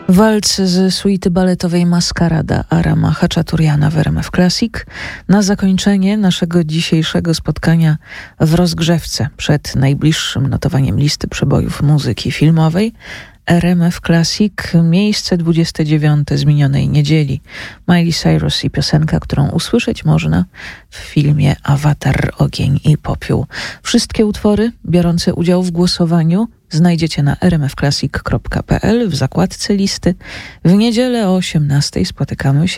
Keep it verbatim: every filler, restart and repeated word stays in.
Walc z suity baletowej Maskarada Arama Hachaturiana w R M F Classic na zakończenie naszego dzisiejszego spotkania w rozgrzewce przed najbliższym notowaniem listy przebojów muzyki filmowej. R M F Classic, miejsce dwudzieste dziewiąte z minionej niedzieli. Miley Cyrus i piosenka, którą usłyszeć można w filmie Awatar, Ogień i Popiół. Wszystkie utwory biorące udział w głosowaniu znajdziecie na r m f classic kropka p l w zakładce listy. W niedzielę o osiemnastej spotykamy się